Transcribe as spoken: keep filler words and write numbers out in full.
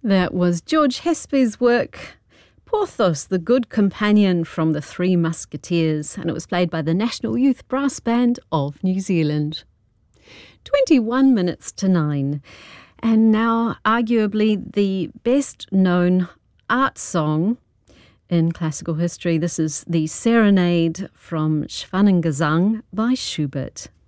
That was George Hespe's work, Porthos, the Good Companion from the Three Musketeers, and it was played by the National Youth Brass Band of New Zealand. twenty-one minutes to nine, and now arguably the best known art song in classical history. This is the Serenade from Schwanengesang by Schubert.